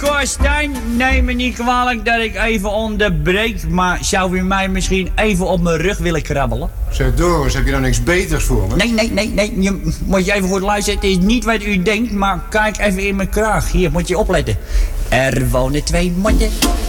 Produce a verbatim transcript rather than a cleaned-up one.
Cor Stijn, neem me niet kwalijk dat ik even onderbreek, maar zou u mij misschien even op mijn rug willen krabbelen? Zeg Doris, heb je nou niks beters voor me? Nee, nee, nee, nee. Je, moet je even goed luisteren. Het is niet wat u denkt, maar kijk even in mijn kraag. Hier, moet je opletten. Er wonen twee motten